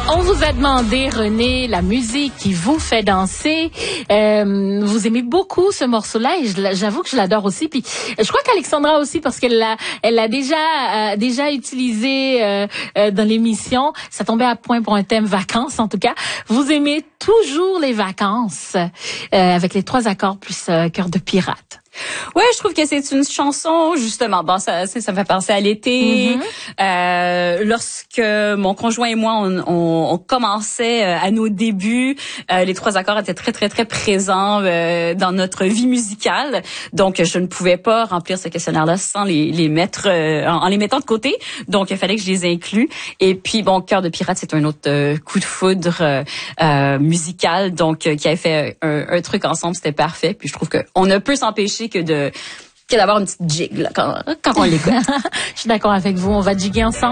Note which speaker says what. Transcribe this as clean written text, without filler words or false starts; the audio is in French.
Speaker 1: On vous a demandé, René, la musique qui vous fait danser. Vous aimez beaucoup ce morceau-là et j'avoue que je l'adore aussi. Puis je crois qu'Alexandra aussi parce qu'elle l'a déjà utilisé dans l'émission. Ça tombait à point pour un thème vacances en tout cas. Vous aimez toujours les vacances avec les 3 accords plus Cœur de pirate.
Speaker 2: Ouais, je trouve que c'est une chanson justement. Bon, ça me fait penser à l'été. Lorsque mon conjoint et moi on commençait à nos débuts, les 3 accords étaient très très très présents dans notre vie musicale. Donc je ne pouvais pas remplir ce questionnaire-là sans les mettre en les mettant de côté. Donc il fallait que je les inclue. Et puis bon, Cœur de pirate, c'est un autre coup de foudre musical. Donc qui avait fait un truc ensemble, c'était parfait. Puis je trouve que on ne peut s'empêcher que d'avoir une petite jig là, quand on l'écoute.
Speaker 1: Je suis d'accord avec vous. On va jiguer ensemble.